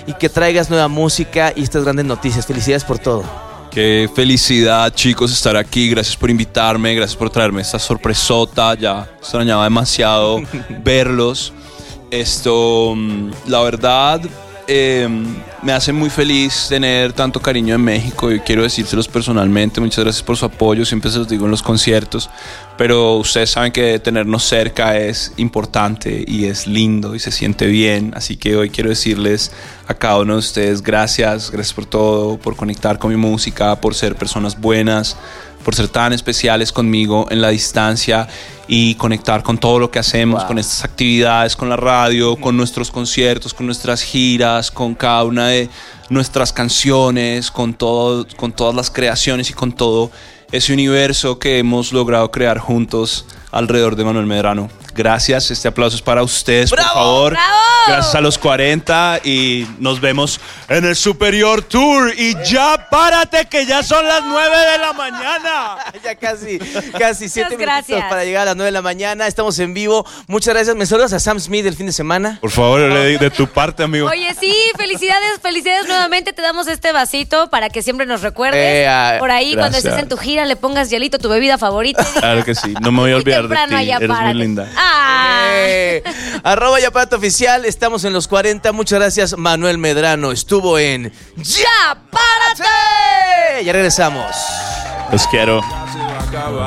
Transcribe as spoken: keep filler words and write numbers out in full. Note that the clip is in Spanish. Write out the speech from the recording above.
y que traigas nueva música y estas grandes noticias. Felicidades por todo. Qué felicidad, chicos, estar aquí. Gracias por invitarme, gracias por traerme esta sorpresota. Ya extrañaba demasiado verlos. Esto, la verdad, eh, me hace muy feliz tener tanto cariño en México y quiero decírselos personalmente. Muchas gracias por su apoyo, siempre se los digo en los conciertos, pero ustedes saben que tenernos cerca es importante y es lindo y se siente bien, así que hoy quiero decirles a cada uno de ustedes gracias, gracias por todo, por conectar con mi música, por ser personas buenas, por ser tan especiales conmigo en la distancia y conectar con todo lo que hacemos, wow. con estas actividades, con la radio, con nuestros conciertos, con nuestras giras, con cada una de nuestras canciones, con, todo, con todas las creaciones y con todo ese universo que hemos logrado crear juntos alrededor de Manuel Medrano. Gracias, este aplauso es para ustedes, ¡bravo, por favor. ¡bravo! Gracias a los cuarenta y nos vemos en el Superior Tour. Y ya párate que ya son las nueve de la mañana. Ya casi, casi siete minutos gracias. para llegar a las nueve de la mañana. Estamos en vivo. Muchas gracias. ¿Me saludas a Sam Smith el fin de semana? Por favor, de, de tu parte, amigo. Oye, sí, felicidades, felicidades nuevamente. Te damos este vasito para que siempre nos recuerdes. Eh, ah, Por ahí, gracias. cuando estés en tu gira, le pongas hielito, tu bebida favorita. Claro que sí, no me voy a olvidar de ti. Allá, Eres párate. muy linda. Ah. Eh, arroba Ya Párate Oficial. Estamos en los cuarenta. Muchas gracias. Manuel Medrano estuvo en ¡Ya Párate! Ya regresamos. Los quiero.